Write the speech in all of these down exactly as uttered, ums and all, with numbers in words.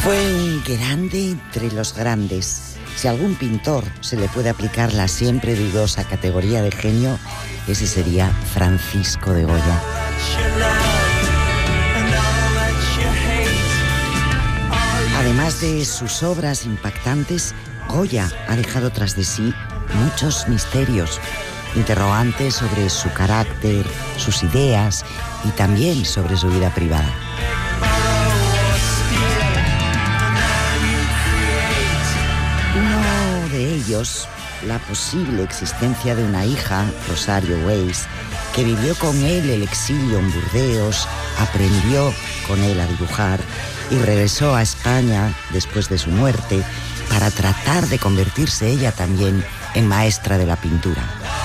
Fue un grande entre los grandes. Si a algún pintor se le puede aplicar la siempre dudosa categoría de genio, ese sería Francisco de Goya. Además de sus obras impactantes, Goya ha dejado tras de sí muchos misterios, interrogantes sobre su carácter, sus ideas y también sobre su vida privada. Uno de ellos, la posible existencia de una hija, Rosario Weiss, que vivió con él el exilio en Burdeos, aprendió con él a dibujar y regresó a España después de su muerte para tratar de convertirse ella también en maestra de la pintura.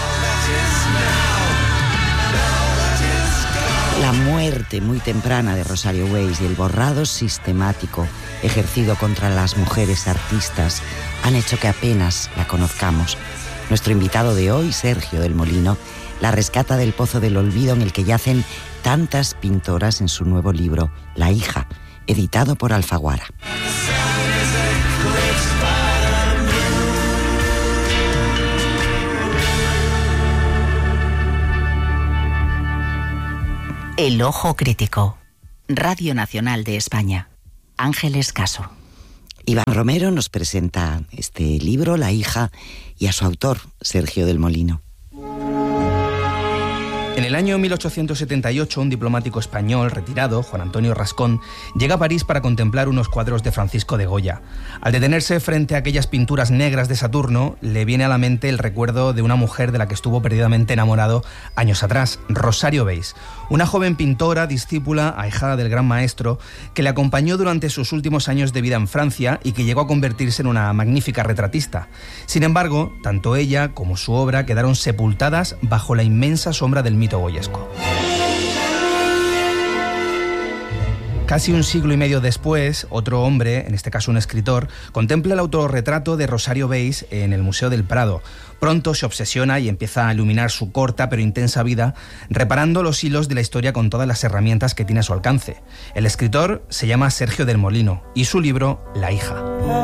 La muerte muy temprana de Rosario Weiss y el borrado sistemático ejercido contra las mujeres artistas han hecho que apenas la conozcamos. Nuestro invitado de hoy, Sergio del Molino, la rescata del pozo del olvido en el que yacen tantas pintoras en su nuevo libro, La hija, editado por Alfaguara. El ojo crítico. Radio Nacional de España. Ángeles Caso. Iván Romero nos presenta este libro, La hija, y a su autor, Sergio del Molino. En el año mil ochocientos setenta y ocho, un diplomático español retirado, Juan Antonio Rascón, llega a París para contemplar unos cuadros de Francisco de Goya. Al detenerse frente a aquellas pinturas negras de Saturno, le viene a la mente el recuerdo de una mujer de la que estuvo perdidamente enamorado años atrás, Rosario Weiss, una joven pintora, discípula, ahijada del gran maestro, que le acompañó durante sus últimos años de vida en Francia y que llegó a convertirse en una magnífica retratista. Sin embargo, tanto ella como su obra quedaron sepultadas bajo la inmensa sombra del mito goyesco. Casi un siglo y medio después, otro hombre, en este caso un escritor, contempla el autorretrato de Rosario Weiss en el Museo del Prado. Pronto se obsesiona y empieza a iluminar su corta pero intensa vida, reparando los hilos de la historia con todas las herramientas que tiene a su alcance. El escritor se llama Sergio del Molino y su libro, La hija.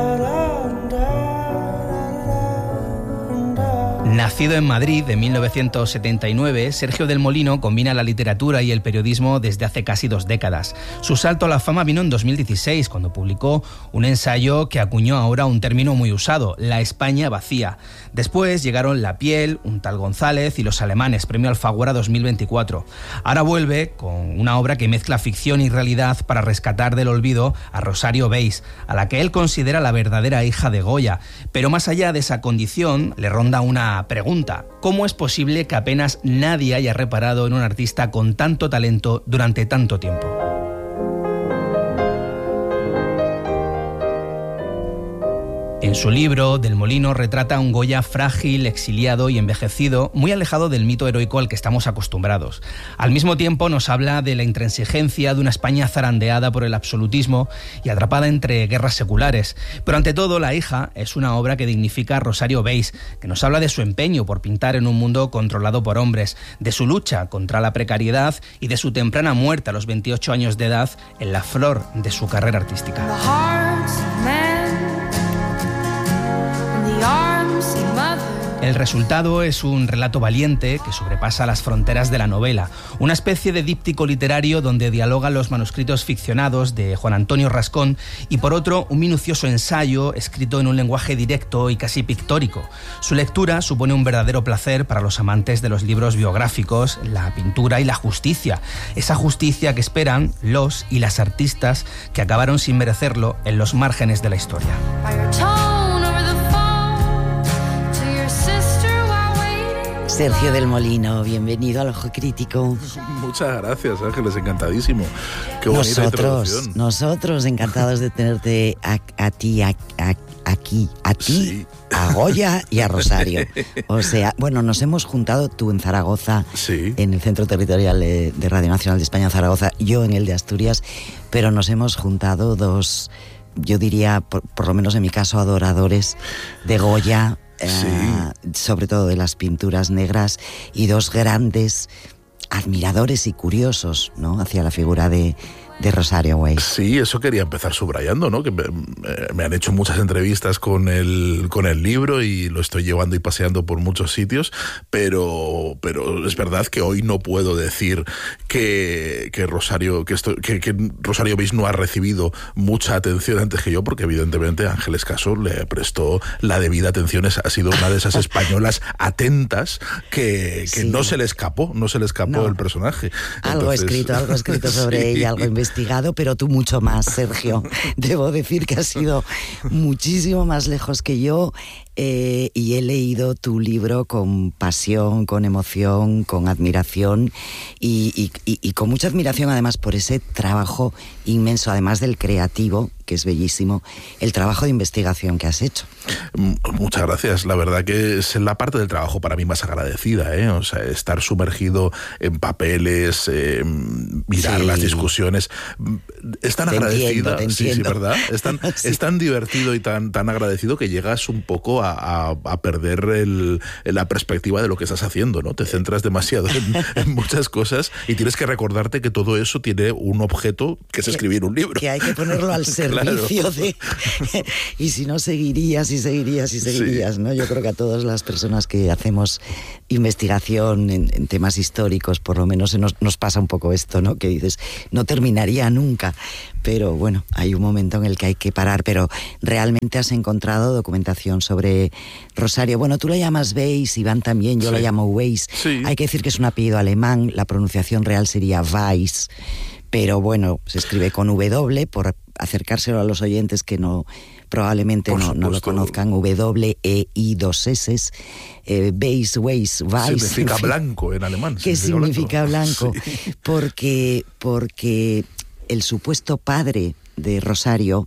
Nacido en Madrid en mil novecientos setenta y nueve, Sergio del Molino combina la literatura y el periodismo desde hace casi dos décadas. Su salto a la fama vino en dos mil dieciséis, cuando publicó un ensayo que acuñó ahora un término muy usado, La España vacía. Después llegaron La piel, Un tal González y Los alemanes, premio Alfaguara dos mil veinticuatro. Ahora vuelve con una obra que mezcla ficción y realidad para rescatar del olvido a Rosario Weiss, a la que él considera la verdadera hija de Goya. Pero más allá de esa condición, le ronda una pregunta: ¿cómo es posible que apenas nadie haya reparado en un artista con tanto talento durante tanto tiempo? En su libro, Del Molino retrata a un Goya frágil, exiliado y envejecido, muy alejado del mito heroico al que estamos acostumbrados. Al mismo tiempo nos habla de la intransigencia de una España zarandeada por el absolutismo y atrapada entre guerras seculares. Pero ante todo, La hija es una obra que dignifica a Rosario Weiss, que nos habla de su empeño por pintar en un mundo controlado por hombres, de su lucha contra la precariedad y de su temprana muerte a los veintiocho años de edad en la flor de su carrera artística. El resultado es un relato valiente que sobrepasa las fronteras de la novela, una especie de díptico literario donde dialogan los manuscritos ficcionados de Juan Antonio Rascón y por otro un minucioso ensayo escrito en un lenguaje directo y casi pictórico. Su lectura supone un verdadero placer para los amantes de los libros biográficos, la pintura y la justicia, esa justicia que esperan los y las artistas que acabaron sin merecerlo en los márgenes de la historia. Sergio del Molino, bienvenido al Ojo Crítico. Muchas gracias, Ángeles, encantadísimo. Qué bonita nosotros, introducción. Nosotros encantados de tenerte a, a ti, a, a, aquí, a ti, Sí. a Goya y a Rosario. O sea, bueno, nos hemos juntado, tú en Zaragoza, Sí. en el Centro Territorial de, de Radio Nacional de España, Zaragoza, yo en el de Asturias, pero nos hemos juntado dos, yo diría, por, por lo menos en mi caso, adoradores de Goya, Sí. eh, sobre todo de las pinturas negras, y dos grandes admiradores y curiosos, ¿no?, hacia la figura de, de Rosario Weiss. Sí, eso quería empezar subrayando, ¿no? Que me, me han hecho muchas entrevistas con el, con el libro y lo estoy llevando y paseando por muchos sitios, pero, pero es verdad que hoy no puedo decir que, que Rosario que, esto, que, que Rosario Weiss no ha recibido mucha atención antes que yo, porque evidentemente Ángeles Caso le prestó la debida atención. Ha sido una de esas españolas atentas que, que sí. no se le escapó, no se le escapó no. el personaje. Algo Entonces, escrito, algo escrito sobre sí. ella, algo investigado, pero tú mucho más, Sergio. Debo decir que has sido muchísimo más lejos que yo. Eh, y he leído tu libro con pasión, con emoción, con admiración y, y, y, y con mucha admiración además por ese trabajo inmenso, además del creativo, que es bellísimo, el trabajo de investigación que has hecho. Muchas gracias. La verdad que es la parte del trabajo para mí más agradecida, ¿eh? O sea, estar sumergido en papeles, eh, mirar sí. las discusiones, es tan te agradecida, entiendo, te sí, sí, ¿verdad? Es tan, sí. es tan divertido y tan, tan agradecido que llegas un poco a, a, a perder el, la perspectiva de lo que estás haciendo, ¿no? Te centras demasiado en, en muchas cosas y tienes que recordarte que todo eso tiene un objeto que es escribir un libro. Que hay que ponerlo al servicio claro. de... y si no, seguirías y seguirías y seguirías, sí. ¿no? Yo creo que a todas las personas que hacemos investigación en, en temas históricos, por lo menos nos, nos pasa un poco esto, ¿no? Que dices, no terminaría nunca, pero bueno, hay un momento en el que hay que parar, pero realmente has encontrado documentación sobre Rosario. Bueno, tú la llamas Weiss, Iván también, yo sí. la llamo Weiss. Sí. Hay que decir que es un apellido alemán, la pronunciación real sería Weiss, pero bueno, se escribe con W por acercárselo a los oyentes que no probablemente no, no lo conozcan. W E I dos S, eh, Weiss, Weiss, Weiss. Significa blanco en alemán. ¿Qué significa blanco? blanco? Sí. Porque, porque el supuesto padre de Rosario,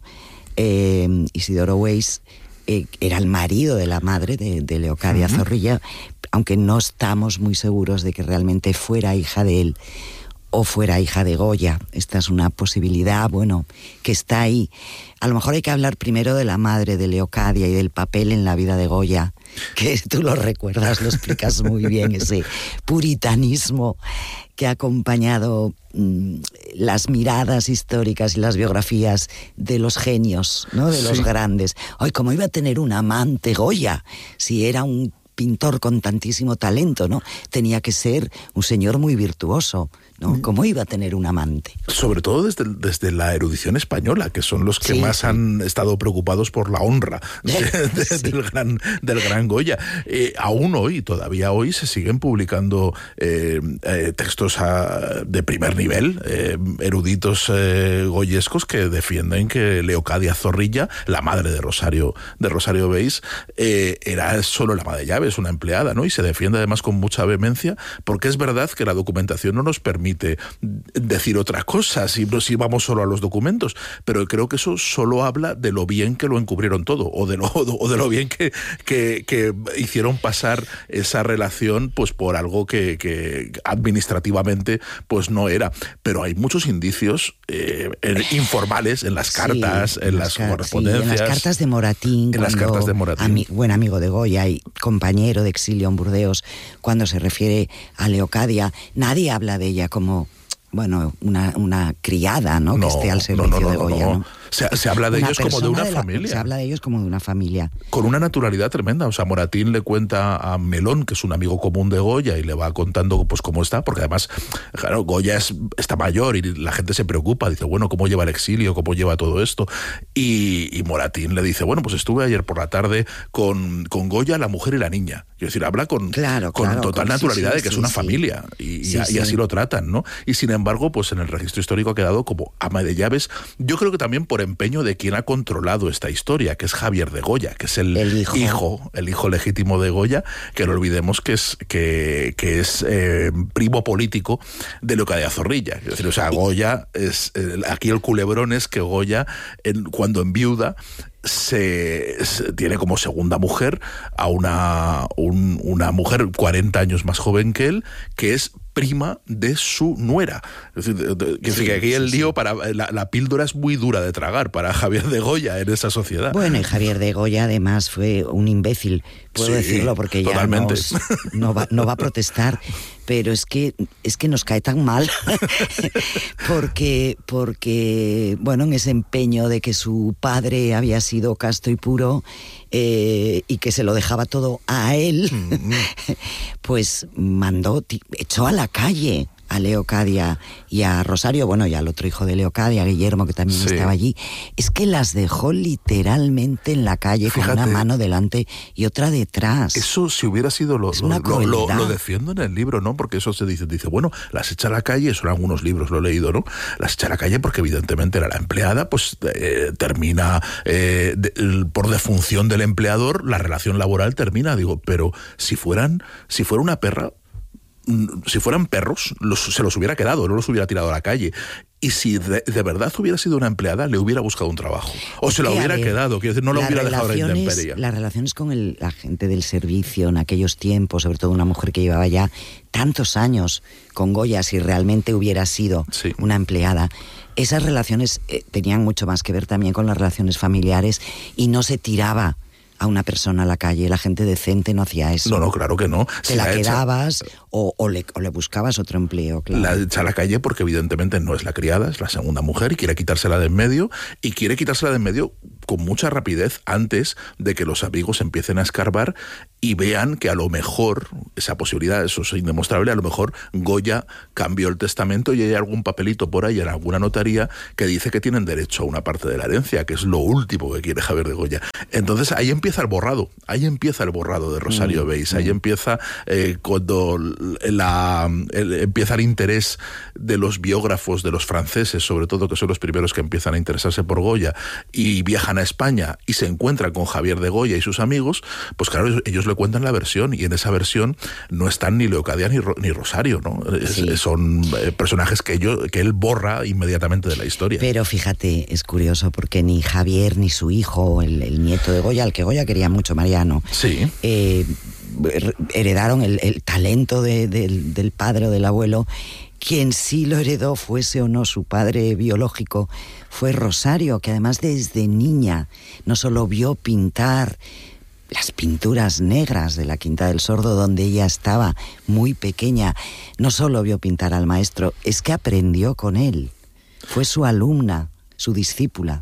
eh, Isidoro Weiss, eh, era el marido de la madre de, de Leocadia uh-huh. Zorrilla, aunque no estamos muy seguros de que realmente fuera hija de él o fuera hija de Goya. Esta es una posibilidad, bueno, que está ahí. A lo mejor hay que hablar primero de la madre de Leocadia y del papel en la vida de Goya, que tú lo recuerdas, lo explicas muy bien, ese puritanismo que ha acompañado mmm, las miradas históricas y las biografías de los genios, ¿no? De los sí. grandes. Ay, ¿cómo iba a tener un amante Goya si era un pintor con tantísimo talento, ¿no? Tenía que ser un señor muy virtuoso, ¿no? ¿Cómo iba a tener un amante? Sobre todo desde, desde la erudición española, que son los que sí, más sí. han estado preocupados por la honra de, de, sí. del, gran, del gran Goya. Eh, aún hoy, todavía hoy, se siguen publicando eh, eh, textos a, de primer nivel, eh, eruditos eh, goyescos que defienden que Leocadia Zorrilla, la madre de Rosario, de Rosario Weiss, eh, era solo la ama de llaves, una empleada, ¿no? Y se defiende además con mucha vehemencia, porque es verdad que la documentación no nos permite decir otra cosa si, si vamos solo a los documentos, pero creo que eso solo habla de lo bien que lo encubrieron todo, o de lo, o de lo bien que, que, que hicieron pasar esa relación pues por algo que, que administrativamente pues no era. Pero hay muchos indicios eh, informales en las cartas, sí, en, en las, las correspondencias. Sí, en las cartas de Moratín. En las cartas de Moratín. Ami, buen amigo de Goya y compañero de exilio en Burdeos, cuando se refiere a Leocadia, nadie habla de ella como, bueno, una, una criada, ¿no? no que esté al servicio no, no, no, de Goya, no, no. ¿no? Se, se habla de una ellos como de una de la, familia. Se habla de ellos como de una familia. Con una naturalidad tremenda. O sea, Moratín le cuenta a Melón, que es un amigo común de Goya, y le va contando pues cómo está, porque además, claro, Goya es, está mayor y la gente se preocupa. Dice, bueno, ¿cómo lleva el exilio? ¿Cómo lleva todo esto? Y, y Moratín le dice, bueno, pues estuve ayer por la tarde con, con Goya, la mujer y la niña. Quiero decir, habla con, claro, con claro, total con, naturalidad sí, sí, de que sí, es una sí. familia. Y, sí, y, sí. y así lo tratan, ¿no? Y sin embargo, pues en el registro histórico ha quedado como ama de llaves. Yo creo que también por empeño de quien ha controlado esta historia, que es Javier de Goya, que es el, el hijo. hijo, el hijo legítimo de Goya, que no olvidemos que es que, que es eh, primo político de Leocadia Zorrilla. Es decir, o sea, Goya es eh, aquí el culebrón es que Goya, en, cuando enviuda, Se, se tiene como segunda mujer a una, un, una mujer cuarenta años más joven que él, que es prima de su nuera. Es decir, de, de, sí, que aquí sí, el lío, sí. para la, la píldora es muy dura de tragar para Javier de Goya en esa sociedad. Bueno, y Javier de Goya además fue un imbécil, puedo sí, decirlo, porque ya totalmente. Nos, no, va, no va a protestar, pero es que, es que nos cae tan mal, porque, porque, bueno, en ese empeño de que su padre había sido casto y puro, eh, y que se lo dejaba todo a él, mm-hmm. pues mandó, echó a la calle a Leocadia y a Rosario, bueno, y al otro hijo de Leocadia, Guillermo, que también sí. estaba allí. Es que las dejó literalmente en la calle. Fíjate, con una mano delante y otra detrás. Eso, si hubiera sido lo, lo, lo, lo, lo defiendo en el libro, ¿no? Porque eso se dice, dice, bueno, las echa a la calle, son algunos libros, lo he leído, ¿no? Las echa a la calle porque evidentemente era la empleada, pues eh, termina eh, de, por defunción del empleador, la relación laboral termina, digo, pero si fueran, si fuera una perra, si fueran perros, los, se los hubiera quedado, no los hubiera tirado a la calle. Y si de, de verdad hubiera sido una empleada, le hubiera buscado un trabajo. O se la hubiera ver, quedado, quiero decir, no la hubiera dejado a la intemperie. Las relaciones con el, la gente del servicio en aquellos tiempos, sobre todo una mujer que llevaba ya tantos años con Goya, si realmente hubiera sido sí. una empleada, esas relaciones eh, tenían mucho más que ver también con las relaciones familiares y no se tiraba a una persona a la calle. La gente decente no hacía eso. No, no, claro que no. Te si la, la quedabas echa... o, o, le, o le buscabas otro empleo, claro. La echa a la calle porque evidentemente no es la criada, es la segunda mujer y quiere quitársela de en medio, y quiere quitársela de en medio con mucha rapidez antes de que los amigos empiecen a escarbar y vean que a lo mejor, esa posibilidad, eso es indemostrable, a lo mejor Goya cambió el testamento y hay algún papelito por ahí en alguna notaría que dice que tienen derecho a una parte de la herencia, que es lo último que quiere Javier de Goya. Entonces ahí empieza el borrado, ahí empieza el borrado de Rosario mm, Weiss, ahí mm. empieza eh, cuando la, el, empieza el interés de los biógrafos, de los franceses, sobre todo, que son los primeros que empiezan a interesarse por Goya, y viajan a España y se encuentran con Javier de Goya y sus amigos, pues claro, ellos le cuentan la versión, y en esa versión no están ni Leocadia ni, ni Rosario, ¿no? Sí. Es, son eh, personajes que, yo, que él borra inmediatamente de la historia. Pero fíjate, es curioso porque ni Javier ni su hijo, el, el nieto de Goya, al que Goya quería mucho, Mariano, sí. eh, heredaron el, el talento de, de, del padre o del abuelo. Quien sí lo heredó, fuese o no su padre biológico, fue Rosario, que además desde niña no solo vio pintar las pinturas negras de la Quinta del Sordo, donde ella estaba muy pequeña, no solo vio pintar al maestro, es que aprendió con él. Fue su alumna, su discípula.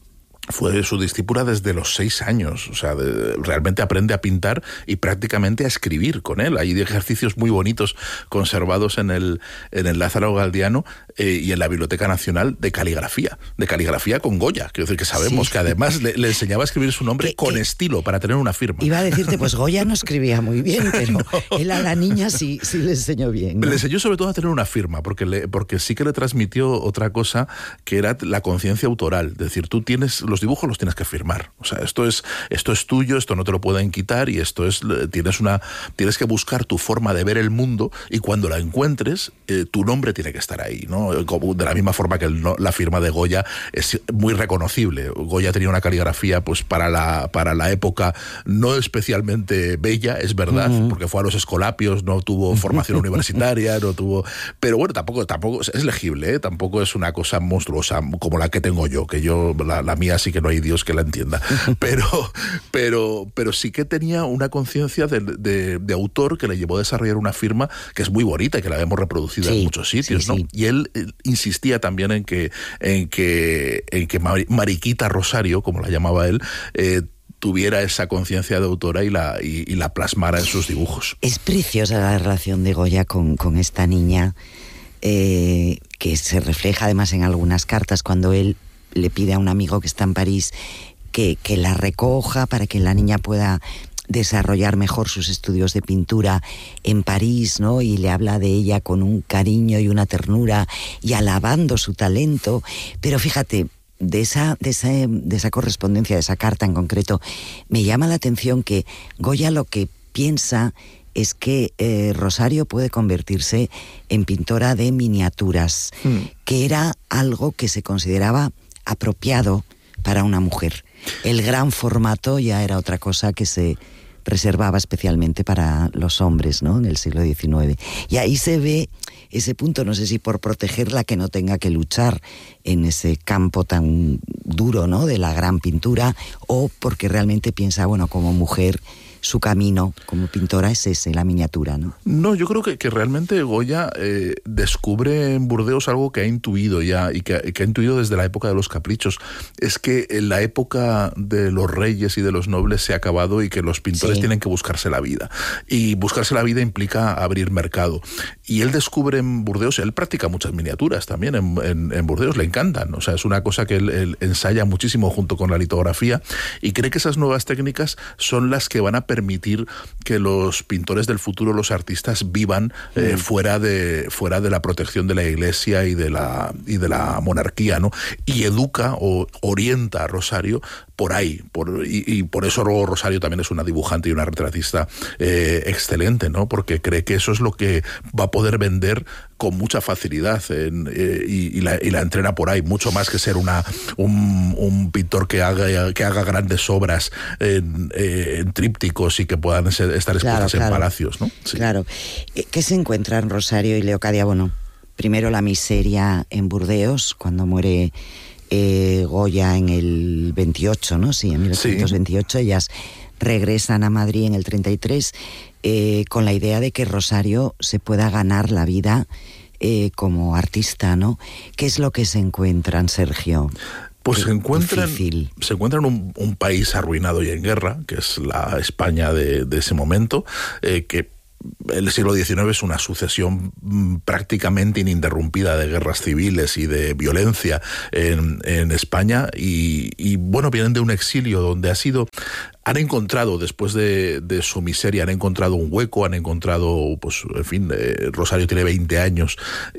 Fue su discípula desde los seis años, o sea, de, realmente aprende a pintar y prácticamente a escribir con él. Hay ejercicios muy bonitos conservados en el, en el Lázaro Galdiano eh, y en la Biblioteca Nacional de caligrafía, de caligrafía con Goya, quiero decir que sabemos sí. que además le, le enseñaba a escribir su nombre que, con que, estilo, para tener una firma. Iba a decirte, pues Goya no escribía muy bien, pero no. él a la niña sí, sí le enseñó bien, ¿no? Le enseñó sobre todo a tener una firma, porque, le, porque sí que le transmitió otra cosa, que era la conciencia autoral, es decir, tú tienes... los dibujos los tienes que firmar, o sea, esto es esto es tuyo, esto no te lo pueden quitar, y esto es tienes una tienes que buscar tu forma de ver el mundo, y cuando la encuentres eh, tu nombre tiene que estar ahí, ¿no? Como de la misma forma que el, no, la firma de Goya es muy reconocible. Goya tenía una caligrafía pues para la para la época no especialmente bella, es verdad, uh-huh. porque fue a los Escolapios, no tuvo formación universitaria, no tuvo, pero bueno, tampoco tampoco es legible, ¿eh? Tampoco es una cosa monstruosa como la que tengo yo, que yo la, la mía sí que no hay Dios que la entienda, pero pero pero sí que tenía una conciencia de, de, de autor que le llevó a desarrollar una firma que es muy bonita y que la hemos reproducido sí, en muchos sitios, sí, ¿no? Sí. Y él, él insistía también en que en que en que Mariquita Rosario, como la llamaba él, eh, tuviera esa conciencia de autora y la y, y la plasmara en sus dibujos. Es preciosa la relación de Goya con, con esta niña, eh, que se refleja además en algunas cartas cuando él le pide a un amigo que está en París que, que la recoja para que la niña pueda desarrollar mejor sus estudios de pintura en París, ¿no? Y le habla de ella con un cariño y una ternura y alabando su talento. Pero fíjate, de esa, de esa, de esa correspondencia, de esa carta en concreto, me llama la atención que Goya lo que piensa es que eh, Rosario puede convertirse en pintora de miniaturas, mm. que era algo que se consideraba apropiado para una mujer. El gran formato ya era otra cosa que se reservaba especialmente para los hombres, ¿no?, en el siglo diecinueve. Y ahí se ve ese punto, no sé si por protegerla, que no tenga que luchar en ese campo tan duro, ¿no?, de la gran pintura, o porque realmente piensa, bueno, como mujer, su camino como pintora es ese, la miniatura, ¿no? No, yo creo que, que realmente Goya eh, descubre en Burdeos algo que ha intuido ya, y que, que ha intuido desde la época de los caprichos. Es que la época de los reyes y de los nobles se ha acabado y que los pintores sí. tienen que buscarse la vida. Y buscarse la vida implica abrir mercado. Y él descubre en Burdeos, él practica muchas miniaturas también en, en, en Burdeos, le encantan. O sea, es una cosa que él, él ensaya muchísimo junto con la litografía, y cree que esas nuevas técnicas son las que van a permitir que los pintores del futuro, los artistas, vivan eh, mm. fuera de fuera de la protección de la Iglesia y de la y de la monarquía, ¿no? Y educa o orienta a Rosario por ahí, por, y, y por eso luego Rosario también es una dibujante y una retratista eh, excelente, ¿no? Porque cree que eso es lo que va a poder vender con mucha facilidad en, eh, y, y, la, y la entrena por ahí, mucho más que ser una un, un pintor que haga que haga grandes obras en, eh, en trípticos y que puedan ser, estar expuestas claro, claro. en palacios, ¿no? Sí. Claro. ¿Qué se encuentra en Rosario y Leocadia? Bueno, primero la miseria en Burdeos, cuando muere eh, Goya en el veintiocho, ¿no? Sí, en mil ochocientos veintiocho, sí. Ellas regresan a Madrid en el treinta y tres eh, con la idea de que Rosario se pueda ganar la vida eh, como artista, ¿no? ¿Qué es lo que se encuentran, Sergio? Pues se encuentran, se encuentran un, un país arruinado y en guerra, que es la España de, de ese momento, eh, que el siglo diecinueve es una sucesión prácticamente ininterrumpida de guerras civiles y de violencia en, en España, y, y bueno, vienen de un exilio donde ha sido... Han encontrado, después de, de su miseria, han encontrado un hueco, han encontrado, pues, en fin, eh, Rosario tiene veinte años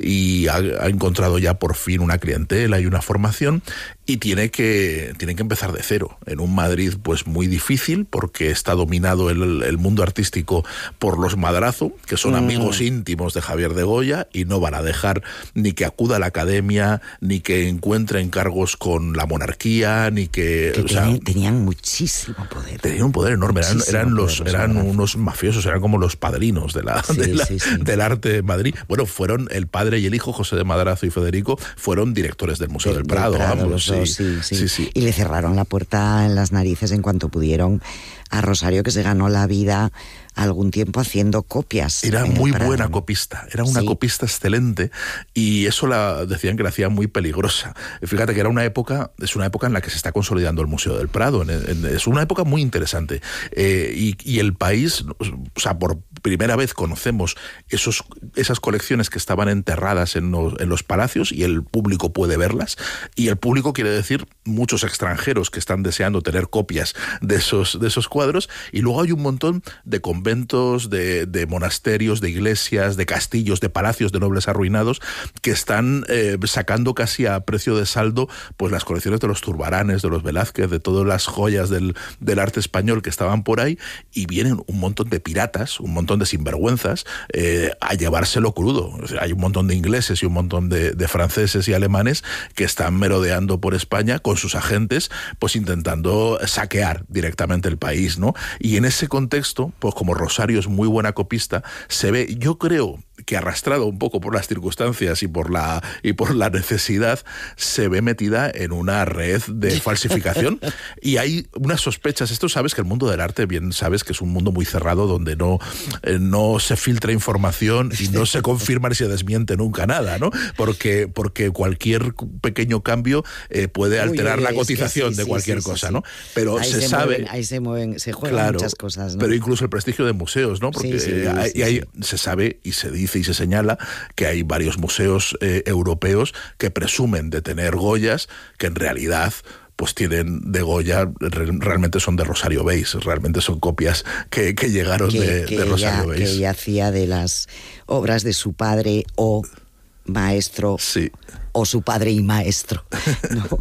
y ha, ha encontrado ya por fin una clientela y una formación, y tiene que, tiene que empezar de cero, en un Madrid, pues, muy difícil, porque está dominado el, el mundo artístico por los Madrazo, que son mm. amigos íntimos de Javier de Goya, y no van a dejar ni que acuda a la academia, ni que encuentre encargos con la monarquía, ni que... que o sea, tenían, tenían muchísimo poder. Tenían un poder enorme, eran, eran, los, eran unos mafiosos, eran como los padrinos de la, sí, de la, sí, sí. del arte de Madrid. Bueno, fueron el padre y el hijo, José de Madrazo y Federico, fueron directores del Museo del, del Prado. Prado ambos, sí, dos, sí, sí. Sí, sí. Y le cerraron la puerta en las narices en cuanto pudieron a Rosario, que se ganó la vida algún tiempo haciendo copias. Era muy buena copista, era una sí. copista excelente, y eso la decían que la hacía muy peligrosa. Fíjate que era una época, es una época en la que se está consolidando el Museo del Prado, en, en, es una época muy interesante, eh, y, y el país, o sea, por primera vez conocemos esos, esas colecciones que estaban enterradas en los, en los palacios, y el público puede verlas, y el público quiere decir muchos extranjeros que están deseando tener copias de esos, de esos cuadros, y luego hay un montón de conventos, de, de monasterios, de iglesias, de castillos, de palacios de nobles arruinados, que están eh, sacando casi a precio de saldo pues las colecciones de los Zurbaranes, de los Velázquez, de todas las joyas del, del arte español que estaban por ahí, y vienen un montón de piratas, un montón de sinvergüenzas eh, a llevárselo crudo. O sea, hay un montón de ingleses y un montón de, de franceses y alemanes que están merodeando por España con sus agentes, pues intentando saquear directamente el país, ¿no? Y en ese contexto, pues como Rosario es muy buena copista, se ve, yo creo que arrastrado un poco por las circunstancias y por la y por la necesidad, se ve metida en una red de falsificación, y hay unas sospechas. Esto sabes que el mundo del arte, bien sabes que es un mundo muy cerrado, donde no, eh, no se filtra información y no se confirma ni se desmiente nunca nada, ¿no? Porque, porque cualquier pequeño cambio eh, puede alterar Uy, la cotización sí, de cualquier sí, sí, cosa, sí, ¿no? Pero ahí se, se sabe... Mueven, ahí se mueven, se juegan claro, muchas cosas, ¿no? Pero incluso el prestigio de museos, ¿no? Porque sí, sí, eh, hay, sí, hay, sí. se sabe y se dice y se señala que hay varios museos eh, europeos que presumen de tener Goyas que en realidad pues tienen de Goya, realmente son de Rosario Beis, realmente son copias que, que llegaron que, de, que de Rosario ella, Beis. Que ella hacía de las obras de su padre o maestro, sí. o su padre y maestro, ¿no?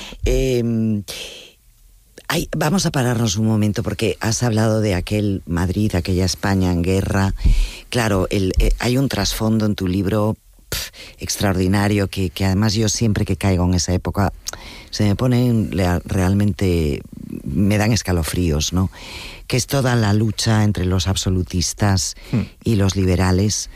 eh, Ay, vamos a pararnos un momento, porque has hablado de aquel Madrid, aquella España en guerra. Claro, el, eh, hay un trasfondo en tu libro pff, extraordinario, que, que además yo siempre que caigo en esa época se me ponen realmente, me dan escalofríos, ¿no? Que es toda la lucha entre los absolutistas hmm. y los liberales,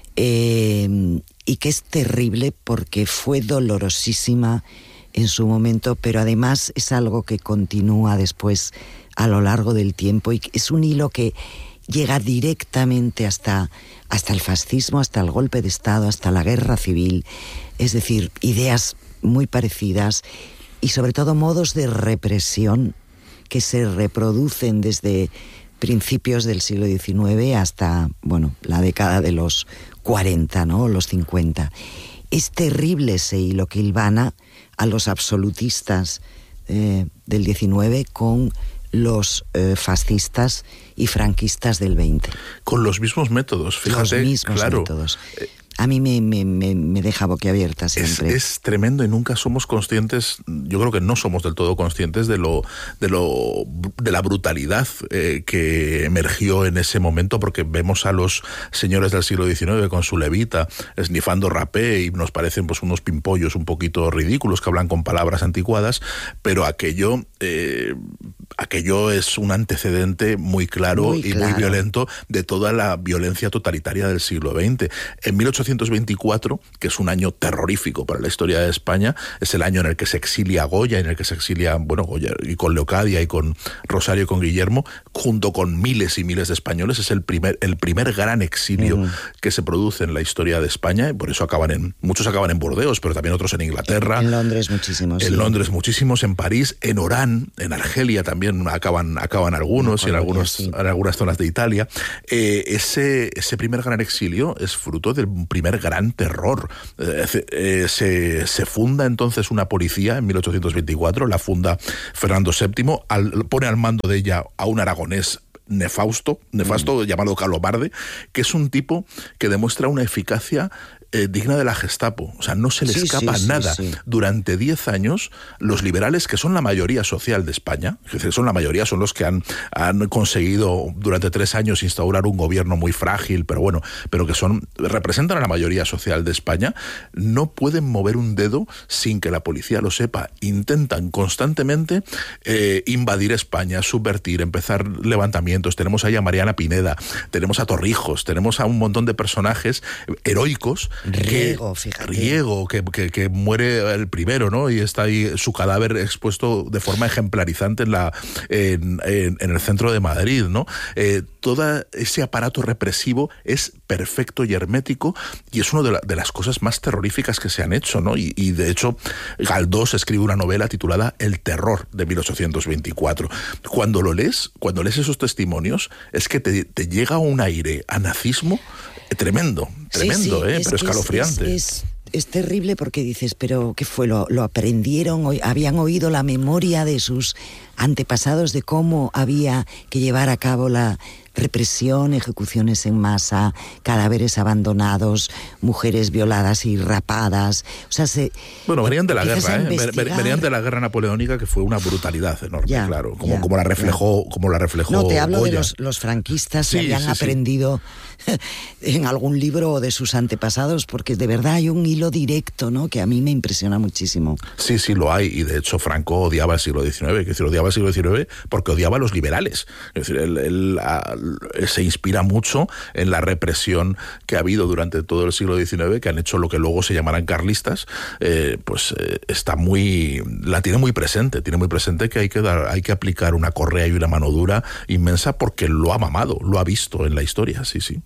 eh, y que es terrible porque fue dolorosísima en su momento, pero además es algo que continúa después a lo largo del tiempo, y es un hilo que llega directamente hasta, hasta el fascismo, hasta el golpe de Estado, hasta la guerra civil. Es decir, ideas muy parecidas y sobre todo modos de represión que se reproducen desde principios del siglo diecinueve hasta, bueno, la década de los cuarenta, ¿no? Los cincuenta. Es terrible ese hilo que hilvana a los absolutistas eh, del diecinueve con los eh, fascistas y franquistas del veinte. Con los mismos métodos, fíjate. Los mismos claro. métodos. A mí me, me, me, me deja boquiabierta siempre. Es, es tremendo y nunca somos conscientes, yo creo que no somos del todo conscientes de lo de lo de la brutalidad eh, que emergió en ese momento, porque vemos a los señores del siglo diecinueve con su levita, esnifando rapé, y nos parecen pues unos pimpollos un poquito ridículos que hablan con palabras anticuadas, pero aquello eh, aquello es un antecedente muy claro, muy claro y muy violento de toda la violencia totalitaria del siglo veinte. En mil ochocientos veinticuatro, que es un año terrorífico para la historia de España, es el año en el que se exilia Goya, en el que se exilia, bueno, Goya y con Leocadia y con Rosario y con Guillermo, junto con miles y miles de españoles. Es el primer, el primer gran exilio uh-huh. que se produce en la historia de España, y por eso acaban en, muchos acaban en Burdeos, pero también otros en Inglaterra. En Londres muchísimos. En sí. Londres muchísimos, en París, en Orán, en Argelia también acaban, acaban algunos, no, y en, algunos, sí. en algunas zonas de Italia. Eh, ese, ese primer gran exilio es fruto del primer gran terror. Eh, eh, se, se funda entonces una policía en mil ochocientos veinticuatro, la funda Fernando séptimo, al, pone al mando de ella a un aragonés nefausto, nefasto, mm. llamado Calomarde, que es un tipo que demuestra una eficacia Eh, digna de la Gestapo. O sea, no se le sí, escapa sí, nada. Sí, sí. Durante diez años, los liberales, que son la mayoría social de España, es decir, son la mayoría, son los que han, han conseguido durante tres años instaurar un gobierno muy frágil, pero bueno, pero que son representan a la mayoría social de España, no pueden mover un dedo sin que la policía lo sepa. Intentan constantemente eh, invadir España, subvertir, empezar levantamientos. Tenemos ahí a Mariana Pineda, tenemos a Torrijos, tenemos a un montón de personajes heroicos. Riego, que, fíjate. Riego, que, que, que muere el primero, ¿no? Y está ahí su cadáver expuesto de forma ejemplarizante en, la, en, en, en el centro de Madrid, ¿no? Eh, todo ese aparato represivo es perfecto y hermético, y es una de, la, de las cosas más terroríficas que se han hecho, ¿no? Y, y de hecho, Galdós escribe una novela titulada El terror de mil ochocientos veinticuatro. Cuando lo lees, cuando lees esos testimonios, es que te, te llega un aire a nazismo tremendo, tremendo, sí, sí, eh, pero escalofriante. Es, es, es, es terrible porque dices, pero ¿qué fue? ¿Lo, lo aprendieron? ¿Habían oído la memoria de sus antepasados de cómo había que llevar a cabo la represión, ejecuciones en masa, cadáveres abandonados, mujeres violadas y rapadas? O sea, se... Bueno, venían de la guerra, ¿eh? Venían de la guerra napoleónica, que fue una brutalidad enorme, ya, claro, como, ya, como la reflejó, ya. como la reflejó No, te hablo Goya. de los, los franquistas sí, que habían sí, aprendido sí. en algún libro de sus antepasados, porque de verdad hay un hilo directo, ¿no?, que a mí me impresiona muchísimo. Sí, sí, lo hay, y de hecho Franco odiaba el siglo diecinueve, que decir, odiaba el siglo diecinueve porque odiaba a los liberales. Es decir, él, él a, se inspira mucho en la represión que ha habido durante todo el siglo diecinueve, que han hecho lo que luego se llamarán carlistas. Eh, pues eh, está muy, la tiene muy presente, tiene muy presente que hay que dar, hay que aplicar una correa y una mano dura inmensa, porque lo ha mamado, lo ha visto en la historia, sí, sí.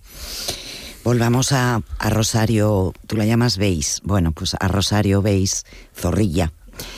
Volvamos a, a Rosario, tú la llamas Beis, bueno, pues a Rosario Beis Zorrilla.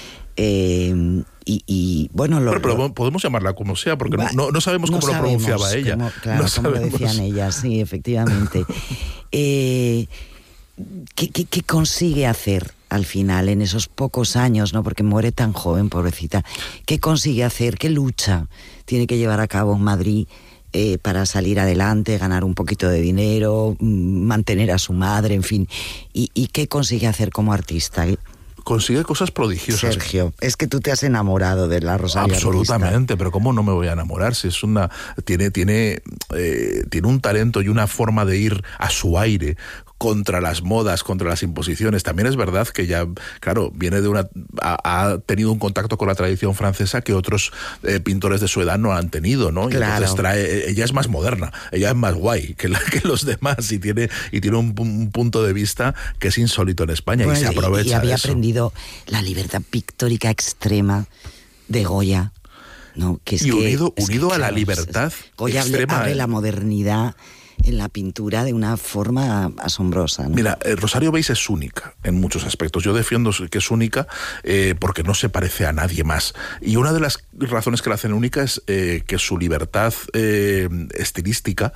Eh, y, y bueno, lo, pero, pero lo, podemos llamarla como sea, porque va, no, no sabemos cómo no lo sabemos pronunciaba ella. Cómo, claro, no cómo lo decían ellas, sí, efectivamente. eh, ¿qué, qué, ¿Qué consigue hacer al final, en esos pocos años, ¿no? Porque muere tan joven, pobrecita. ¿Qué consigue hacer? ¿Qué lucha tiene que llevar a cabo en Madrid eh, para salir adelante, ganar un poquito de dinero, mantener a su madre, en fin? ¿Y, y qué consigue hacer como artista? Consigue cosas prodigiosas. Sergio, es que tú te has enamorado de la Rosario. Absolutamente, artista. Pero cómo no me voy a enamorar si es una tiene tiene eh, tiene un talento y una forma de ir a su aire contra las modas, contra las imposiciones. También es verdad que ya, claro, viene de una ha, ha tenido un contacto con la tradición francesa que otros eh, pintores de su edad no han tenido, ¿no? Claro. Y entonces trae, ella es más moderna, ella es más guay que, la, que los demás y tiene y tiene un, un punto de vista que es insólito en España, bueno, y se aprovecha y, y había de eso. aprendido la libertad pictórica extrema de Goya. No, que es y que, unido, es unido que, a la claro, libertad es, Goya extrema. abre la modernidad en la pintura de una forma asombrosa, ¿no? Mira, eh, Rosario Beis es única en muchos aspectos. Yo defiendo que es única eh, porque no se parece a nadie más. Y una de las razones que la hacen única es eh, que su libertad eh, estilística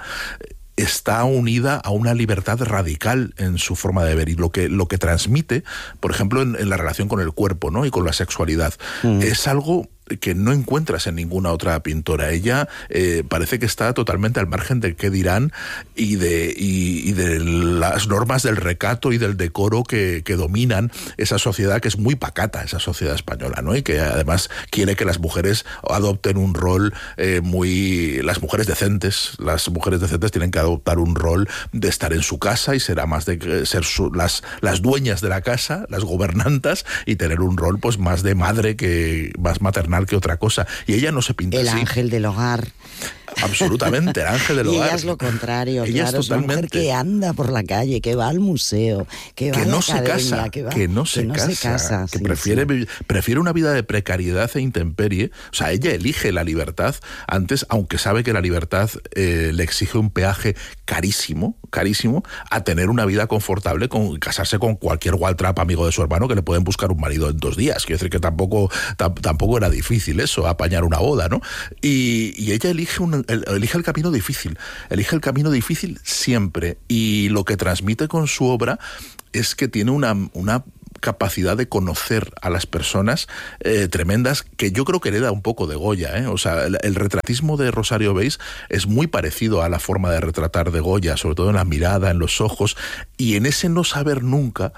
está unida a una libertad radical en su forma de ver, y lo que, lo que transmite, por ejemplo, en, en la relación con el cuerpo, ¿no? Y con la sexualidad, mm. es algo que no encuentras en ninguna otra pintora. Ella eh, parece que está totalmente al margen de qué dirán y de, y, y de las normas del recato y del decoro que, que dominan esa sociedad, que es muy pacata, esa sociedad española, ¿no? Y que además quiere que las mujeres adopten un rol eh, muy... Las mujeres decentes, las mujeres decentes tienen que adoptar un rol de estar en su casa y será más de ser su, las, las dueñas de la casa, las gobernantas, y tener un rol pues más de madre, que más maternal que otra cosa. Y ella no se pinta el así. El ángel del hogar. Absolutamente, el ángel del y hogar. ella es lo contrario, ella claro, es totalmente... una mujer que anda por la calle, que va al museo, que va que a no la se academia, casa, que, va, que no se que no casa, se casa, que sí, prefiere, sí. prefiere una vida de precariedad e intemperie. O sea, ella elige la libertad antes, aunque sabe que la libertad eh, le exige un peaje carísimo, carísimo, a tener una vida confortable, con casarse con cualquier Waltrap amigo de su hermano, que le pueden buscar un marido en dos días. Quiero decir que tampoco, tampoco era difícil eso, apañar una boda, ¿no? Y, y ella elige, un, elige el camino difícil, elige el camino difícil siempre, y lo que transmite con su obra es que tiene una, una capacidad de conocer a las personas eh, tremendas, que yo creo que hereda un poco de Goya, ¿eh? O sea, el, el retratismo de Rosario Beis es muy parecido a la forma de retratar de Goya, sobre todo en la mirada, en los ojos, y en ese no saber nunca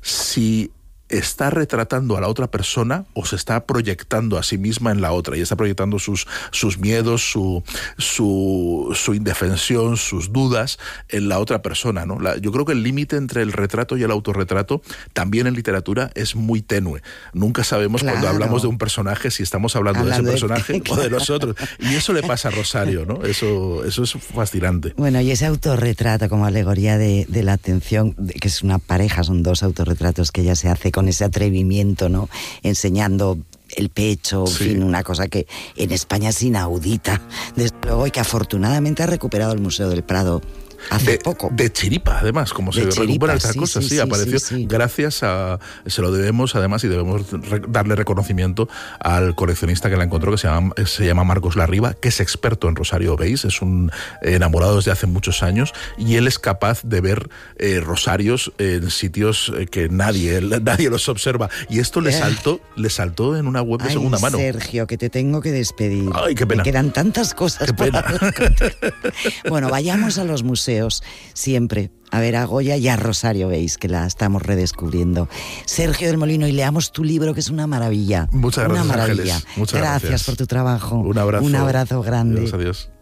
si está retratando a la otra persona o se está proyectando a sí misma en la otra, y está proyectando sus, sus miedos, su, su, su indefensión, sus dudas en la otra persona, ¿no? La, yo creo que el límite entre el retrato y el autorretrato también en literatura es muy tenue. Nunca sabemos, claro, cuando hablamos de un personaje, si estamos hablando, hablando de ese personaje de, claro, o de nosotros. Y eso le pasa a Rosario, ¿no? Eso, eso es fascinante. Bueno, y ese autorretrato como alegoría de, de la atención, de, que es una pareja, son dos autorretratos que ella se hace con ese atrevimiento, ¿no? Enseñando el pecho, en sí. fin, una cosa que en España es inaudita, desde luego, y que afortunadamente ha recuperado el Museo del Prado hace de, poco. De chiripa, además, como de se chiripa, recupera esta sí, cosa, sí, sí, apareció sí, sí. gracias a... Se lo debemos, además, y debemos re, darle reconocimiento al coleccionista que la encontró, que se llama, se llama Marcos Larriba, que es experto en Rosario Beis, es un enamorado desde hace muchos años, y él es capaz de ver eh, rosarios en sitios que nadie, nadie los observa. Y esto le saltó, le saltó en una web de Ay, segunda mano. Sergio, que te tengo que despedir. Ay, qué pena. Me quedan tantas cosas. Qué pena. Bueno, vayamos a los museos siempre a ver a Goya y a Rosario Beis, que la estamos redescubriendo. Sergio del Molino, y leamos tu libro, que es una maravilla. Muchas gracias, una maravilla. Ángeles. Muchas gracias, gracias por tu trabajo. Un abrazo. Un abrazo grande. Adiós, adiós.